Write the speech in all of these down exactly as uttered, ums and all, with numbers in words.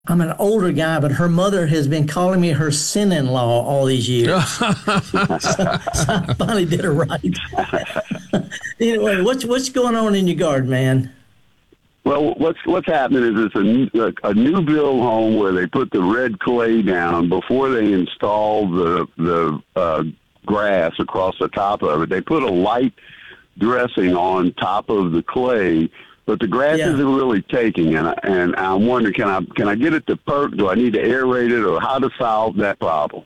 I'm an older guy, but her mother has been calling me her son-in-law all these years. so, so I finally did her right. Anyway, what's what's going on in your garden, man? Well, what's what's happening is it's a, new- a new build home where they put the red clay down before they install the the uh, grass across the top of it. They put a light dressing on top of the clay, but the grass Yeah. isn't really taking. And I, and I'm wondering, can I can I get it to perk? Do I need to aerate it, or how to solve that problem?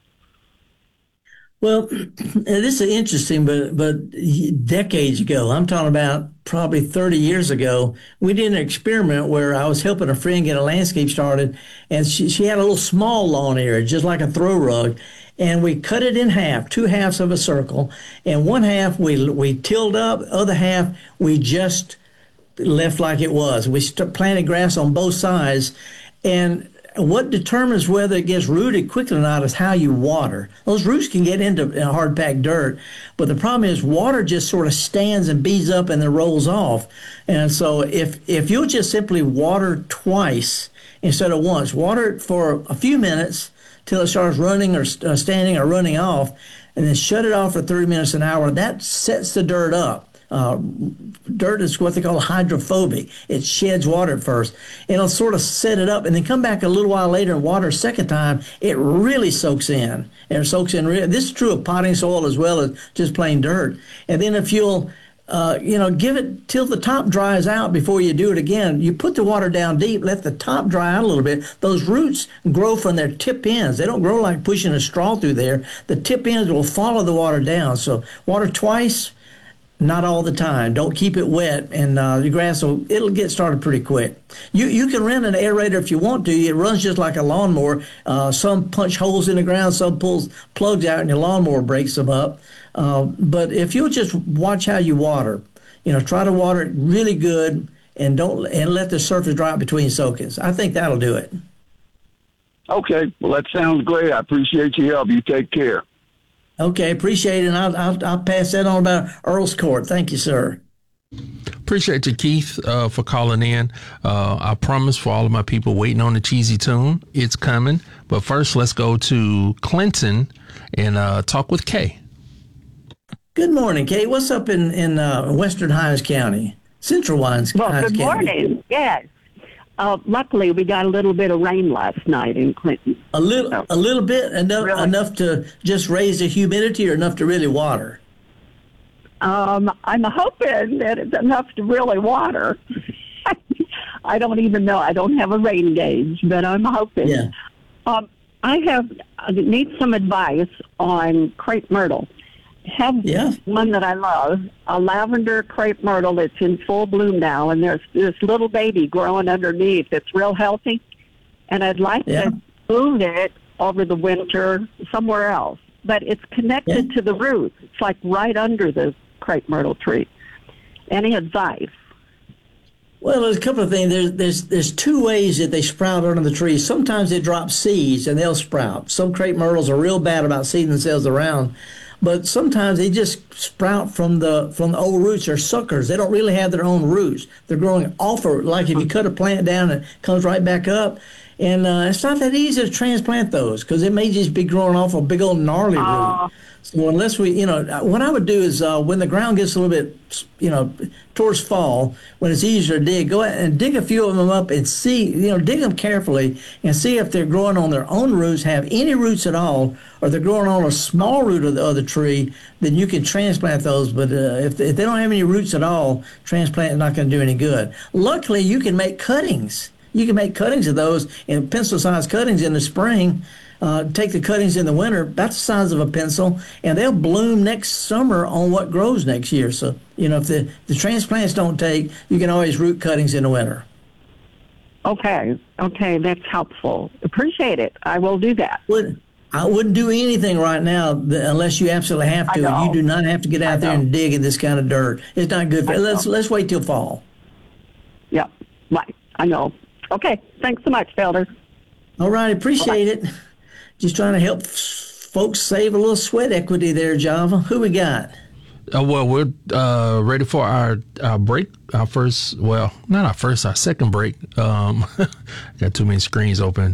Well, this is interesting, but but decades ago, I'm talking about probably thirty years ago, we did an experiment where I was helping a friend get a landscape started, and she, she had a little small lawn area, just like a throw rug, and we cut it in half, two halves of a circle, and one half we we tilled up, other half we just left like it was. We st- planted grass on both sides, and what determines whether it gets rooted quickly or not is how you water. Those roots can get into hard packed dirt, but the problem is water just sort of stands and beads up and then rolls off. And so if if you'll just simply water twice instead of once, water it for a few minutes till it starts running or uh, standing or running off, and then shut it off for thirty minutes an hour, that sets the dirt up. Uh, dirt is what they call hydrophobic. It sheds water at first. It'll sort of set it up, and then come back a little while later and water a second time. It really soaks in. And it soaks in. Re- this is true of potting soil as well as just plain dirt. And then if you'll, uh, you know, give it till the top dries out before you do it again. You put the water down deep, let the top dry out a little bit. Those roots grow from their tip ends. They don't grow like pushing a straw through there. The tip ends will follow the water down. So water twice. Not all the time. Don't keep it wet, and uh, the grass will it'll get started pretty quick. You you can rent an aerator if you want to. It runs just like a lawnmower. Uh, some punch holes in the ground, some pulls plugs out, and your lawnmower breaks them up. Uh, but if you'll just watch how you water, you know, try to water it really good, and don't and let the surface dry out between soakings. I think that'll do it. Okay, well, that sounds great. I appreciate your help. You take care. Okay, appreciate it, and I'll, I'll, I'll pass that on about Earl's Court. Thank you, sir. Appreciate you, Keith, uh, for calling in. Uh, I promise for all of my people waiting on the cheesy tune, it's coming. But first, let's go to Clinton and uh, talk with Kay. Good morning, Kay. What's up in, in uh, Western Hinds County? Central Hinds, well, Hinds good County. morning. Yes. Uh, luckily, we got a little bit of rain last night in Clinton. A little, So, a little bit, enough, really? enough to just raise the humidity, or enough to really water. Um, I'm hoping that it's enough to really water. I don't even know. I don't have a rain gauge, but I'm hoping. Yeah. Um, I have I need some advice on crepe myrtle. Have Yeah. one that I love, a lavender crepe myrtle that's in full bloom now, and there's this little baby growing underneath that's real healthy, and I'd like Yeah. to move it over the winter somewhere else. But it's connected Yeah. to the root. It's like right under the crepe myrtle tree. Any advice? Well, there's a couple of things. There's, there's, there's two ways that they sprout under the tree. Sometimes they drop seeds and they'll sprout. Some crepe myrtles are real bad about seeding themselves around. But sometimes they just sprout from the from the old roots. They're suckers. They don't really have their own roots. They're growing off of, like if you cut a plant down, it comes right back up. And uh, it's not that easy to transplant those because it may just be growing off a big old gnarly Uh, root. So unless we, you know, what I would do is uh, when the ground gets a little bit, you know, towards fall, when it's easier to dig, go ahead and dig a few of them up and see, you know, dig them carefully and see if they're growing on their own roots, have any roots at all, or they're growing on a small root of the other tree, then you can transplant those. But uh, if, if they don't have any roots at all, transplant is not going to do any good. Luckily, you can make cuttings. You can make cuttings of those in pencil-sized cuttings in the spring. Uh, take the cuttings in the winter, about the size of a pencil, and they'll bloom next summer on what grows next year. So, you know, if the, the transplants don't take, you can always root cuttings in the winter. Okay. Okay, that's helpful. Appreciate it. I will do that. Would, I wouldn't do anything right now unless you absolutely have I to. know. You do not have to get I out there know. and dig in this kind of dirt. It's not good for I let's know. let's wait till fall. Yep. Right. I know. Okay. Thanks so much, Felder. All right, appreciate it. Just trying to help f- folks save a little sweat equity there, Java. Who we got? Uh, well, we're uh, ready for our, our break. Our first, well, not our first, our second break. Um, got too many screens open.